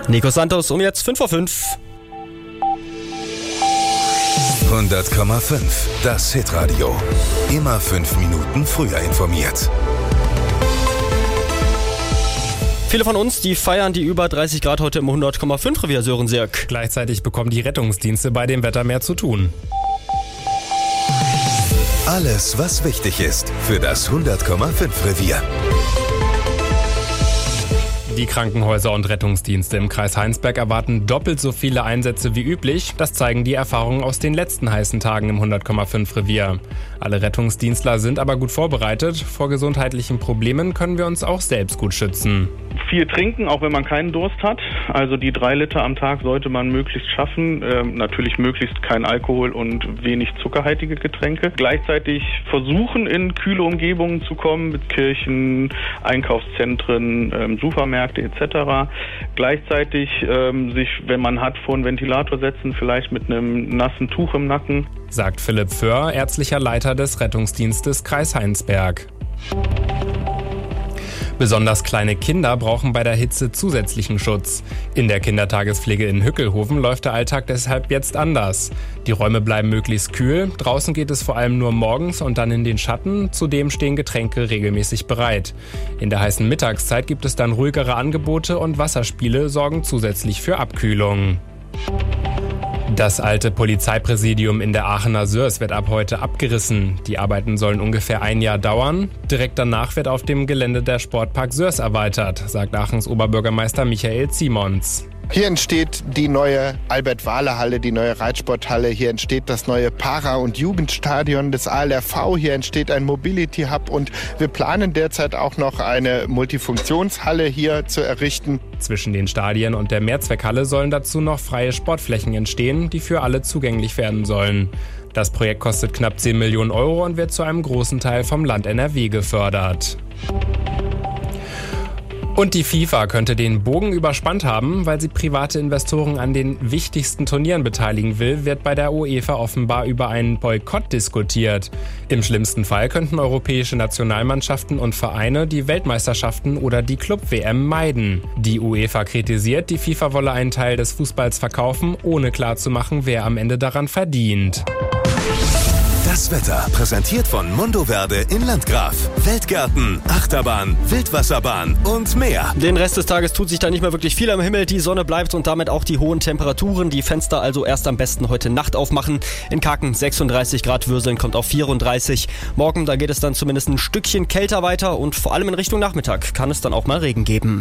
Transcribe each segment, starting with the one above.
Nico Santos um jetzt 5:05. 100,5. Das Hitradio. Immer 5 Minuten früher informiert. Viele von uns, die feiern die über 30 Grad heute im 100,5 Revier, Sören Sirk. Gleichzeitig bekommen die Rettungsdienste bei dem Wetter mehr zu tun. Alles, was wichtig ist für das 100,5 Revier. Die Krankenhäuser und Rettungsdienste im Kreis Heinsberg erwarten doppelt so viele Einsätze wie üblich. Das zeigen die Erfahrungen aus den letzten heißen Tagen im 100,5 Revier. Alle Rettungsdienstler sind aber gut vorbereitet. Vor gesundheitlichen Problemen können wir uns auch selbst gut schützen. Viel trinken, auch wenn man keinen Durst hat. Also die 3 Liter am Tag sollte man möglichst schaffen. Natürlich möglichst kein Alkohol und wenig zuckerhaltige Getränke. Gleichzeitig versuchen, in kühle Umgebungen zu kommen, mit Kirchen, Einkaufszentren, Supermärkte etc. Gleichzeitig sich, wenn man hat, vor einen Ventilator setzen, vielleicht mit einem nassen Tuch im Nacken. Sagt Philipp Föhr, ärztlicher Leiter des Rettungsdienstes Kreis Heinsberg. Besonders kleine Kinder brauchen bei der Hitze zusätzlichen Schutz. In der Kindertagespflege in Hückelhoven läuft der Alltag deshalb jetzt anders. Die Räume bleiben möglichst kühl, draußen geht es vor allem nur morgens und dann in den Schatten, zudem stehen Getränke regelmäßig bereit. In der heißen Mittagszeit gibt es dann ruhigere Angebote und Wasserspiele sorgen zusätzlich für Abkühlung. Das alte Polizeipräsidium in der Aachener Sörs wird ab heute abgerissen. Die Arbeiten sollen ungefähr 1 Jahr dauern. Direkt danach wird auf dem Gelände der Sportpark Sörs erweitert, sagt Aachens Oberbürgermeister Michael Ziemons. Hier entsteht die neue Albert-Wahler-Halle, die neue Reitsporthalle. Hier entsteht das neue Para- und Jugendstadion des ALRV. Hier entsteht ein Mobility-Hub und wir planen derzeit auch noch eine Multifunktionshalle hier zu errichten. Zwischen den Stadien und der Mehrzweckhalle sollen dazu noch freie Sportflächen entstehen, die für alle zugänglich werden sollen. Das Projekt kostet knapp 10 Millionen Euro und wird zu einem großen Teil vom Land NRW gefördert. Und die FIFA könnte den Bogen überspannt haben, weil sie private Investoren an den wichtigsten Turnieren beteiligen will, wird bei der UEFA offenbar über einen Boykott diskutiert. Im schlimmsten Fall könnten europäische Nationalmannschaften und Vereine die Weltmeisterschaften oder die Club-WM meiden. Die UEFA kritisiert, die FIFA wolle einen Teil des Fußballs verkaufen, ohne klarzumachen, wer am Ende daran verdient. Das Wetter präsentiert von Mondoverde in Landgraf. Feldgärten, Achterbahn, Wildwasserbahn und mehr. Den Rest des Tages tut sich da nicht mehr wirklich viel am Himmel. Die Sonne bleibt und damit auch die hohen Temperaturen. Die Fenster also erst am besten heute Nacht aufmachen. In Kaken 36 Grad, Würseln kommt auf 34. Morgen, da geht es dann zumindest ein Stückchen kälter weiter und vor allem in Richtung Nachmittag kann es dann auch mal Regen geben.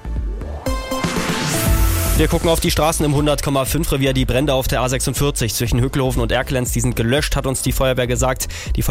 Wir gucken auf die Straßen im 100,5 Revier. Die Brände auf der A46 zwischen Hückelhoven und Erkelenz, die sind gelöscht, hat uns die Feuerwehr gesagt. Die